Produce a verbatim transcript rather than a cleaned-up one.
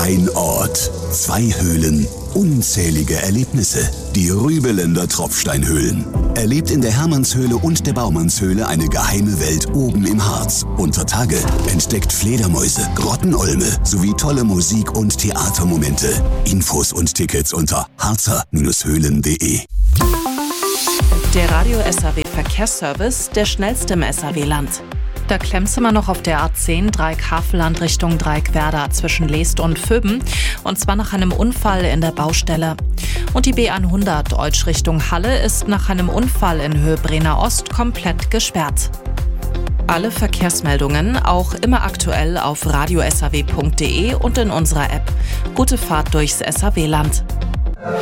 Ein Ort, zwei Höhlen, unzählige Erlebnisse. Die Rübeländer Tropfsteinhöhlen. Erlebt in der Hermannshöhle und der Baumannshöhle eine geheime Welt oben im Harz. Unter Tage entdeckt Fledermäuse, Grottenolme sowie tolle Musik- und Theatermomente. Infos und Tickets unter harzer Höhlen punkt de. Der Radio-S A W-Verkehrsservice, der schnellste im S A W-Land. Da klemmt's immer noch auf der A zehn Dreieck Havelland Richtung Dreieck-Werder zwischen Leest und Vöben, und zwar nach einem Unfall in der Baustelle. Und die B hundert Deutsch Richtung Halle ist nach einem Unfall in Höhe Brenner Ost komplett gesperrt. Alle Verkehrsmeldungen auch immer aktuell auf radio s a w punkt de und in unserer App. Gute Fahrt durchs S A W-Land.